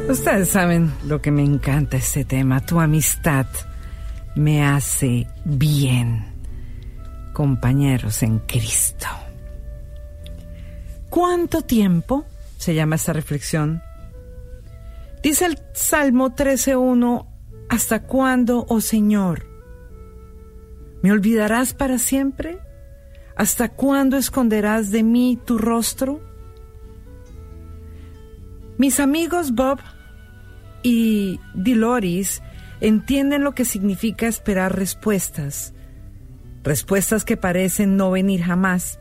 Ustedes saben lo que me encanta este tema. Tu amistad me hace bien. Compañeros en Cristo. ¿Cuánto tiempo? Se llama esta reflexión. Dice el Salmo 13:1, ¿hasta cuándo, oh Señor? ¿Me olvidarás para siempre? ¿Hasta cuándo esconderás de mí tu rostro? Mis amigos Bob y Dolores entienden lo que significa esperar respuestas. Respuestas que parecen no venir jamás.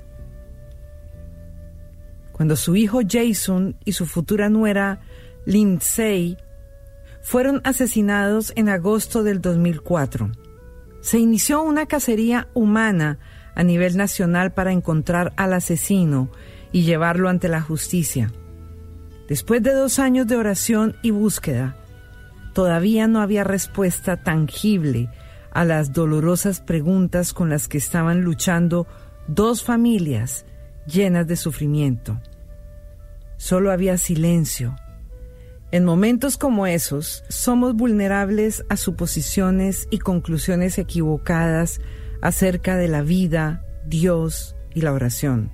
Cuando su hijo Jason y su futura nuera Lindsay fueron asesinados en agosto del 2004, se inició una cacería humana a nivel nacional para encontrar al asesino y llevarlo ante la justicia. Después de 2 años de oración y búsqueda, todavía no había respuesta tangible a las dolorosas preguntas con las que estaban luchando 2 familias llenas de sufrimiento. Solo había silencio. En momentos como esos, somos vulnerables a suposiciones y conclusiones equivocadas acerca de la vida, Dios y la oración.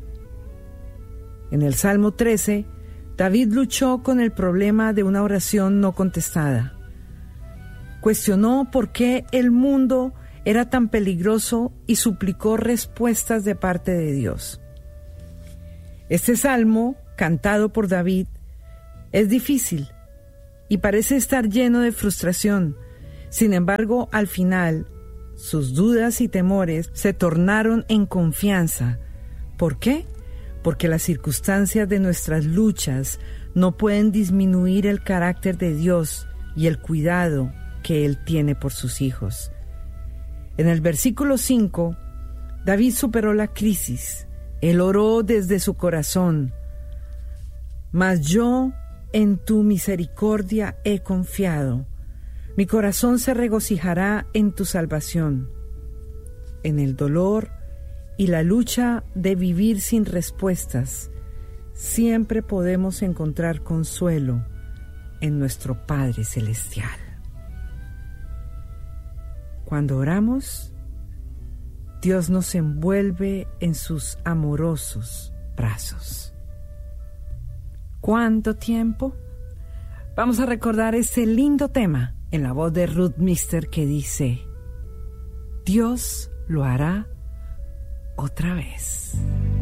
En el Salmo 13, David luchó con el problema de una oración no contestada. Cuestionó por qué el mundo era tan peligroso y suplicó respuestas de parte de Dios. Este salmo, cantado por David, es difícil y parece estar lleno de frustración. Sin embargo, al final, sus dudas y temores se tornaron en confianza. ¿Por qué? Porque las circunstancias de nuestras luchas no pueden disminuir el carácter de Dios y el cuidado que Él tiene por sus hijos. En el versículo 5, David superó la crisis. Él oró desde su corazón. Mas yo en tu misericordia he confiado. Mi corazón se regocijará en tu salvación. En el dolor y la lucha de vivir sin respuestas, siempre podemos encontrar consuelo en nuestro Padre Celestial. Cuando oramos, Dios nos envuelve en sus amorosos brazos. ¿Cuánto tiempo? Vamos a recordar ese lindo tema en la voz de Ruth Mister que dice: Dios lo hará otra vez.